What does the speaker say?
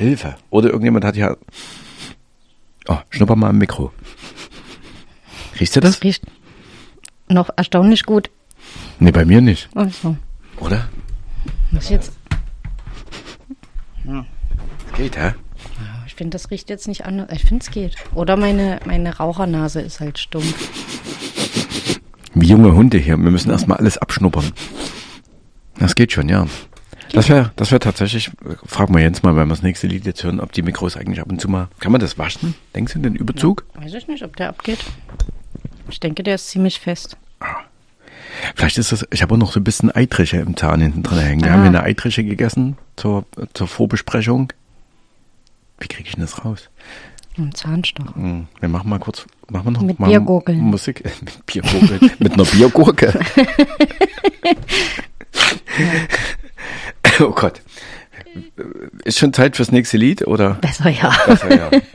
Hilfe. Oder irgendjemand hat ja... Oh, schnupper mal im Mikro. Riechst du das? Das riecht noch erstaunlich gut. Nee, bei mir nicht. Ach so. Oder? Was jetzt? Geht, hä? Ich finde, das riecht jetzt nicht anders. Ich finde, es geht. Oder meine Rauchernase ist halt stumpf. Wie junge Hunde hier. Wir müssen erstmal alles abschnuppern. Das geht schon, ja. Das wär tatsächlich, fragen wir Jens mal, wenn wir das nächste Lied jetzt hören, ob die Mikros eigentlich ab und zu mal, kann man das waschen? Denkst du, den Überzug? Ja, weiß ich nicht, ob der abgeht. Ich denke, der ist ziemlich fest. Vielleicht ist das, ich habe auch noch so ein bisschen Eitrische im Zahn hinten drin hängen. Wir haben hier eine Eitrische gegessen zur Vorbesprechung. Wie kriege ich denn das raus? Ein Zahnstocher. Wir machen mal kurz, machen wir noch Mit mal Biergurgeln. Musik. Mit Biergurgeln. Mit einer Biergurke. Oh Gott. Ist schon Zeit fürs nächste Lied, oder? Besser ja. Besser, ja.